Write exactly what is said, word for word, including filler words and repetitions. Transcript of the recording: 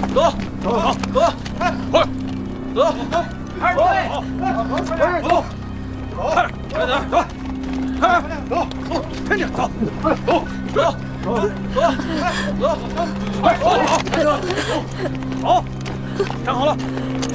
走，走，走，快，走， 二队， 走，走，快点，快点，走，快点，走，走，快点，走，走，走，走，走，走，快走，走，走，好，站好了。